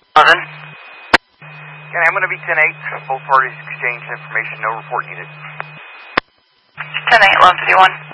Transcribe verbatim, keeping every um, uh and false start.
Nothing. Okay, I'm going to be ten eight. Both parties exchange information. No report needed. ten eight, eleven fifty-one.